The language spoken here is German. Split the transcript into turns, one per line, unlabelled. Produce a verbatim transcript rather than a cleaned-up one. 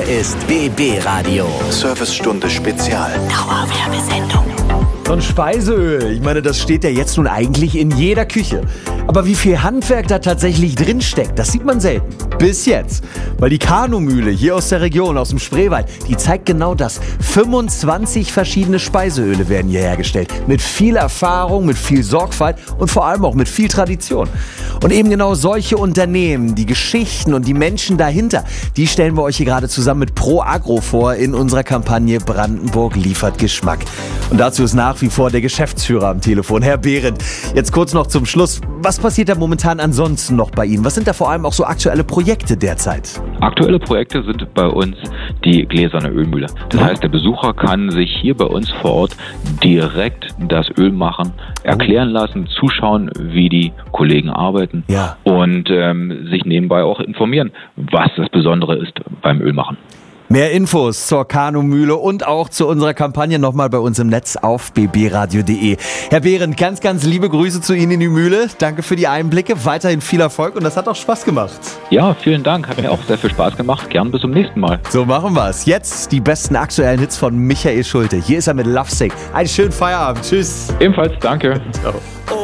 ist B B Radio.
Servicestunde Spezial.
Dauerwerbesendung.
So ein Speiseöl, ich meine, das steht ja jetzt nun eigentlich in jeder Küche. Aber wie viel Handwerk da tatsächlich drinsteckt, das sieht man selten. Bis jetzt. Weil die Kanu-Mühle hier aus der Region, aus dem Spreewald, die zeigt genau das. fünfundzwanzig verschiedene Speiseöle werden hier hergestellt. Mit viel Erfahrung, mit viel Sorgfalt und vor allem auch mit viel Tradition. Und eben genau solche Unternehmen, die Geschichten und die Menschen dahinter, die stellen wir euch hier gerade zusammen mit Pro Agro vor in unserer Kampagne Brandenburg liefert Geschmack. Und dazu ist nach wie vor der Geschäftsführer am Telefon, Herr Behrendt. Jetzt kurz noch zum Schluss. Was passiert da momentan ansonsten noch bei Ihnen? Was sind da vor allem auch so aktuelle Projekte derzeit?
Aktuelle Projekte sind bei uns die gläserne Ölmühle. Das heißt, der Besucher kann sich hier bei uns vor Ort direkt das Öl machen, erklären lassen, zuschauen, wie die Kollegen arbeiten
Ja.
und ähm, sich nebenbei auch informieren, was das Besondere ist beim Ölmachen.
Mehr Infos zur Kanu-Mühle und auch zu unserer Kampagne nochmal bei uns im Netz auf b b radio punkt d e. Herr Behrendt, ganz, ganz liebe Grüße zu Ihnen in die Mühle. Danke für die Einblicke, weiterhin viel Erfolg und das hat auch Spaß gemacht.
Ja, vielen Dank. Hat mir auch sehr viel Spaß gemacht. Gern bis zum nächsten Mal.
So machen wir's. Jetzt die besten aktuellen Hits von Michael Schulte. Hier ist er mit Lovesick. Einen schönen Feierabend. Tschüss.
Ebenfalls, danke.
Ciao.